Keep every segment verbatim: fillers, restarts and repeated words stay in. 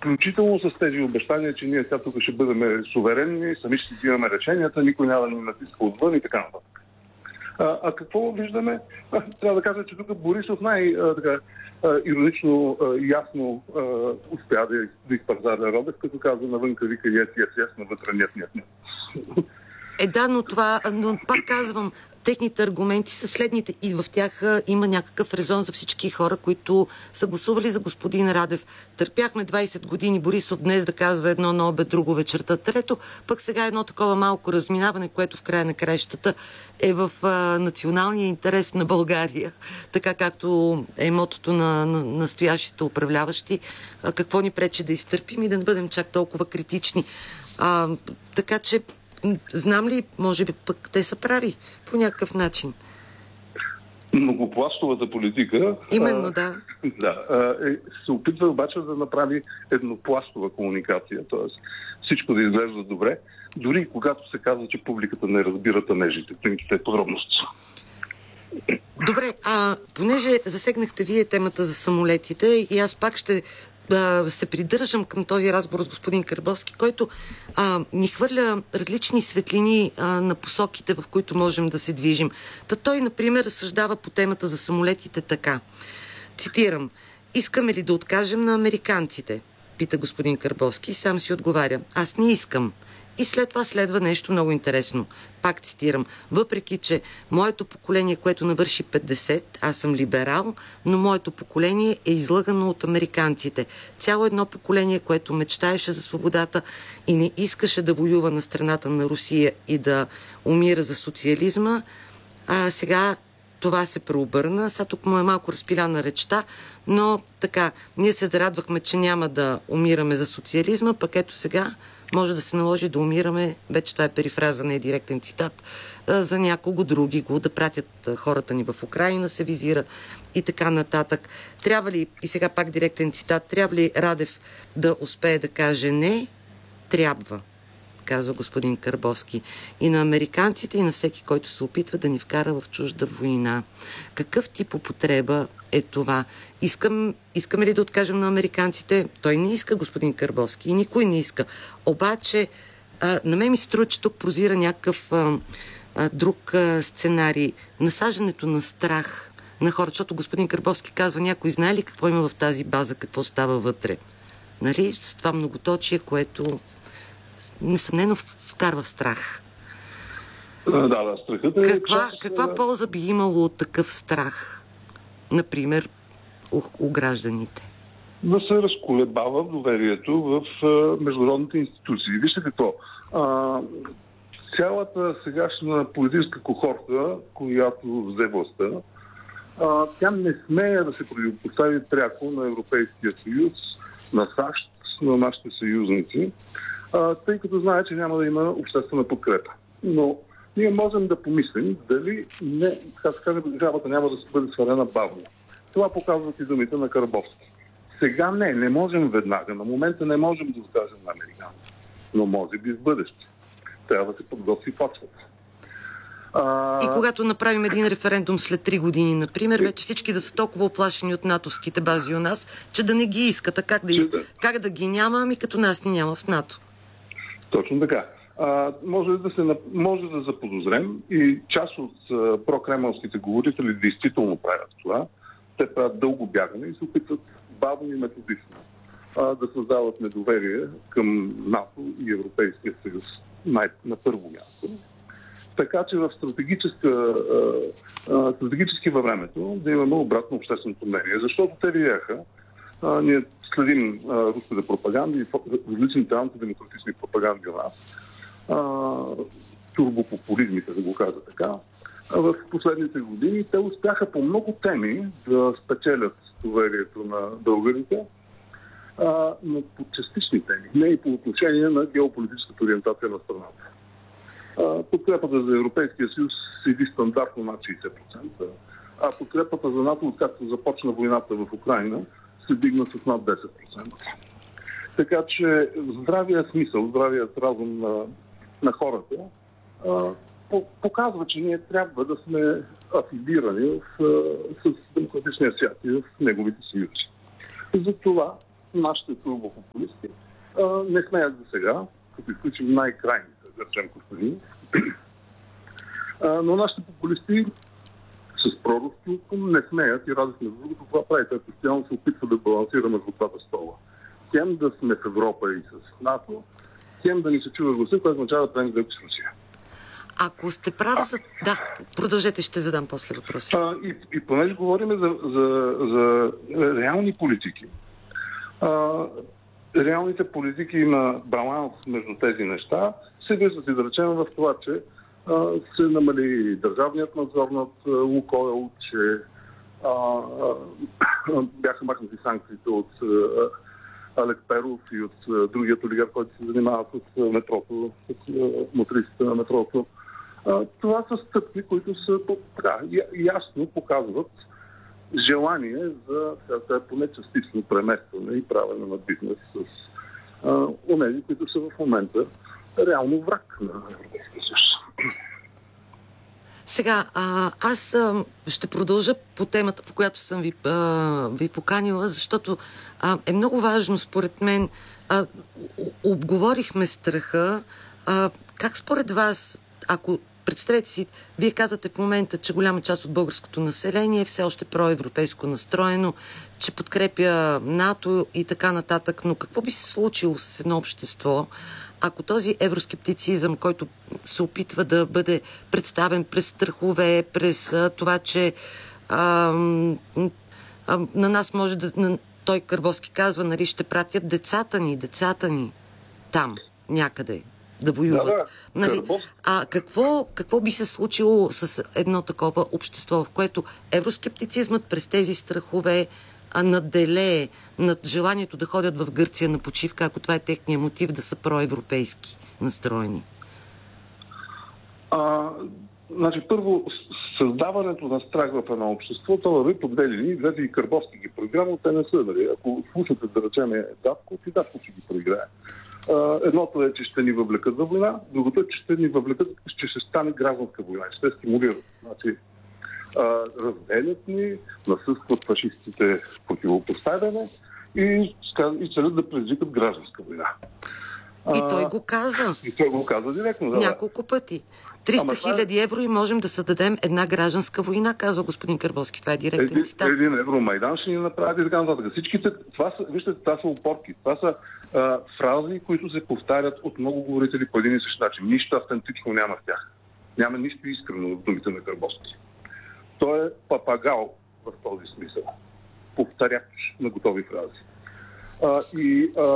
включително с тези обещания, че ние сега тук ще бъдем суверенни, сами ще взимаме решенията, никой няма да ни натиска отвън и така нататък. А, а какво виждаме? А, трябва да кажа, че тук Борисов най-иронично, ясно а, успя да, да изпързаде Родев, като казва навънка вика yes, yes, yes, навътре нет, нет, нет. Е, да, но това, но пак казвам, техните аргументи са следните и в тях а, има някакъв резон за всички хора, които са гласували за господин Радев. Търпяхме двайсет години Борисов днес да казва едно на обед, друго вечерта. Трето, пък сега едно такова малко разминаване, което в края на краищата е в а, националния интерес на България, така както е мотото на, на настоящите управляващи. А, какво ни пречи да изтърпим и да не бъдем чак толкова критични. А, така че знам ли, може би пък те са прави по някакъв начин. Многопластовата политика Именно, да. А, да е, се опитва обаче да направи еднопластова комуникация, т.е. всичко да изглежда добре, дори когато се казва, че публиката не разбира тънежите, тънките подробности. Добре, а понеже засегнахте вие темата за самолетите и аз пак ще а, се придържам към този разговор с господин Карбовски, който а, ни хвърля различни светлини а, на посоките, в които можем да се движим. Та той, например, разсъждава по темата за самолетите така. Цитирам: "Искаме ли да откажем на американците?" пита господин Карбовски и сам си отговаря: "Аз не искам." И след това следва нещо много интересно. Пак цитирам: "Въпреки че моето поколение, което навърши петдесет, аз съм либерал, но моето поколение е излъгано от американците. Цяло едно поколение, което мечтаеше за свободата и не искаше да воюва на страната на Русия и да умира за социализма, а сега това се преобърна." Сега тук му е малко разпиляна речта, но така, ние се радвахме, че няма да умираме за социализма, пък ето сега може да се наложи да умираме, вече това е перифраза, не е директен цитат, за някого други го, да пратят хората ни в Украина, се визира и така нататък. Трябва ли, и сега пак директен цитат, трябва ли Радев да успее да каже не? Трябва, казва господин Карбовски, и на американците, и на всеки, който се опитва да ни вкара в чужда война. Какъв тип употреба е това? Искам, искаме ли да откажем на американците? Той не иска, господин Карбовски, и никой не иска. Обаче, а, на мен ми се струва, че тук прозира някакъв а, а, друг а, сценарий. Насаждането на страх на хората, защото господин Карбовски казва: някой знае ли какво има в тази база, какво става вътре? Нали? С това многоточие, което несъмнено вкарва в страх. Да, да, страхът е... Каква, част... каква полза би имало от такъв страх? Например, у, у гражданите. Да се разколебава доверието в а, международните институции. Вижте какво. А, цялата сегашна политическа кохорта, която взе властта, а, тя не смее да се противопостави пряко на Европейския съюз, на САЩ, на нашите съюзници, а, тъй като знае, че няма да има обществена подкрепа. Но ние можем да помислим дали не, така се каже, държавата няма да се бъде свалена бавно. Това показват и думите на Карбовски. Сега не, не можем веднага. На момента не можем да откажем на американци. Но може би в бъдеще. Трябва да се подготви почвата. А... И когато направим един референдум след три години, например, вече всички да са толкова оплашени от натовските бази у нас, че да не ги искат. А как да, да... как да ги няма, ами като нас ни няма в НАТО? Точно така. А, може, да се, може да заподозрем и част от а, прокремълските говорители действително правят това. Те правят дълго бягане и се опитват бавно и методично а, да създават недоверие към НАТО и Европейския съюз най- на първо място. Така че в стратегическа, а, а, стратегически във времето да имаме обратно общественото мнение. Защото те видяха, а, ние следим а, руската пропаганда и различните антидемократични пропаганди у нас, а, турбопопулизмите, да го кажа така. А в последните години те успяха по много теми да спечелят доверието на българите, а, но по частични теми, не и по отношение на геополитическата ориентация на страната. А, подкрепата за Европейския съюз седи стандартно над шейсет процента, а подкрепата за НАТО, откакто започна войната в Украина, се дигна с над десет процента. Така че здравия смисъл, здравият разум на, на хората а, показва, че ние трябва да сме афилирани в, с демократичния свят и в неговите съюзи. Затова нашите турбопопулисти не смеят за сега, като изключим най-крайните, да речем Костадин. Но нашите популисти с прорусството не смеят и радостно за другото това прави. Те постоянно се опитва да балансира между двата стола. Хем да сме в Европа и с НАТО, хем да ни се чува гласа, което означава да правим сделки с Русия. Ако сте прави за... Да, продължете, ще задам после въпроси. А, и, и понеже говорим за, за, за реални политики, а, реалните политики има баланс между тези неща, се виждат и да речем в това, че а, се намали държавният надзор над Лукойл, че а, а, бяха махнати санкциите от а, Алек Перов и от а, другият олигарх, който се занимава с а, метрото, с а, мотористите на метрото. А, това са стъпки, които са така, ясно показват желание за сега, поне частично преместване и правене на бизнес с онези, които са в момента реално враг на Европейския съюз. Сега, а, аз а, ще продължа по темата, по която съм ви, а, ви поканила, защото а, е много важно, според мен, а, обговорихме страха. А, как според вас, ако представете си, вие казвате в момента, че голяма част от българското население е все още проевропейско настроено, че подкрепя НАТО и така нататък, но какво би се случило с едно общество, ако този евроскептицизъм, който се опитва да бъде представен през страхове, през а, това, че а, а, на нас може да... На, той Карбовски казва, нали, ще пратят децата ни, децата ни там, някъде, да воюват. Да, да. Нали? А какво, какво би се случило с едно такова общество, в което евроскептицизмът през тези страхове а надделее над желанието да ходят в Гърция на почивка, ако това е техния мотив да са проевропейски настроени? А, значи, първо, създаването на страх в едно общество, това върви по две линии, двете и Карбовски ги проиграва, те не са, нали? Ако слушате, да речем, Давков, и Давков ще ги проиграе. Uh, едното е, че ще ни въвлекат за война, другото е, че ще ни въвлекат, че ще стане гражданска война, ще се стимулират. Значи, uh, разделят ни, насъскват фашистите в противопоставяне и, и целят да предизвикат гражданска война. И uh, той го каза. И той го каза директно. Да, няколко пъти. триста хиляди евро и можем да създадем една гражданска война, казва господин Карбовски. Това е директен един, цитат. Един евро Майдан ще ни направят и така нататък. Всичките, това са, вижте, това са опорки. Това са а, фрази, които се повтарят от много говорители по един и същи начин. Нищо автентично няма в тях. Няма нищо искрено в думите на Карбовски. Той е папагал в този смисъл. Повтаряч на готови фрази. А, и, а...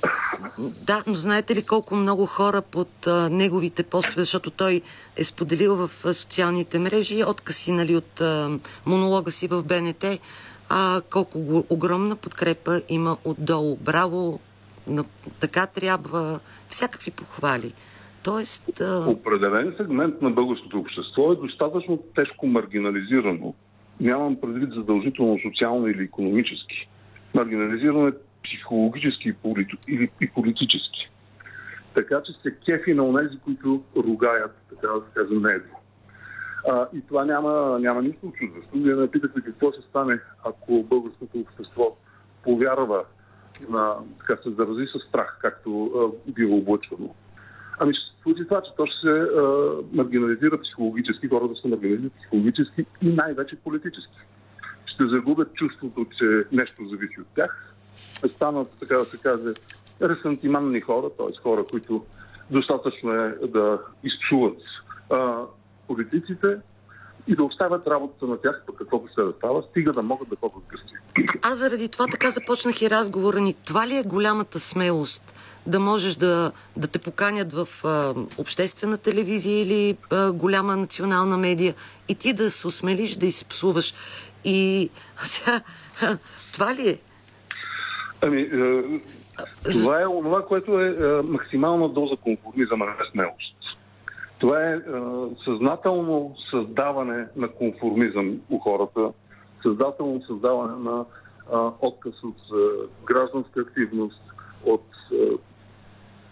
Да, но знаете ли колко много хора под а, неговите постове, защото той е споделил в а, социалните мрежи откъси, нали, от а, монолога си в БНТ, а, колко го, огромна подкрепа има отдолу. Браво, на, така трябва, всякакви похвали. Тоест... А... Определен сегмент на българското общество е достатъчно тежко маргинализирано. Нямам предвид задължително социално или икономически. Маргинализирано е психологически или и политически. Така че се кефи на онези, които ругаят, така да се каже, него. А, и това няма, няма нищо очудващо. Вие ме питате какво ще стане, ако българското общество повярва на, така се зарази с страх, както а, бива облъчвано. Ами ще се случи това, че то ще се а, маргинализира психологически, хората се маргинализират психологически и най-вече политически. Ще загубят чувството, че нещо зависи от тях. Станат, така да се каже, ресентиманни хора, т.е. хора, които достатъчно е да изчуват а, политиците и да оставят работата на тях, по каквото се да става, стига да могат да ходят гъсти. Аз заради това така започнах и разговора ни. Това ли е голямата смелост? Да можеш да, да те поканят в а, обществена телевизия или а, голяма национална медия и ти да се осмелиш да изпсуваш. И сега, това ли е? Ами, е, това е онова, което е, е максимална доза конформизъм, а не смелост. Това е, е съзнателно създаване на конформизъм у хората, съзнателно създаване на е, отказ от е, гражданска активност, от е,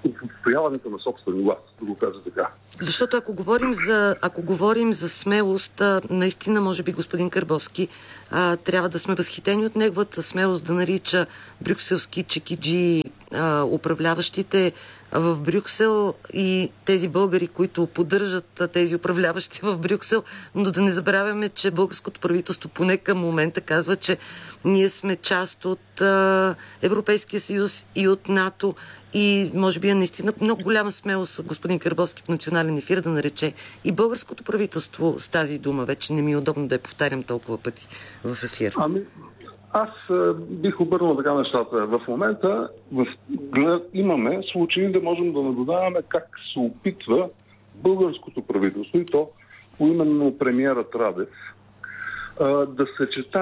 отстояването на собствен глас, да го кажа така. Защото ако говорим за, ако говорим за смелост, а, наистина, може би, господин Карбовски, а, трябва да сме възхитени от неговата смелост да нарича брюкселски чекиджи а, управляващите в Брюксел и тези българи, които поддържат тези управляващи в Брюксел, но да не забравяме, че българското правителство поне към момента казва, че ние сме част от а, Европейския съюз и от НАТО и може би е наистина много голяма смелост господин Карбовски в национален ефир да нарече и българското правителство с тази дума. Вече не ми е удобно да я повтарям толкова пъти в ефир. Ами, аз а, бих обърнал така нещата. В момента в, имаме случаи да можем да наблюдаваме как се опитва българското правителство, и то поименно премиерът Радев, а, да съчетае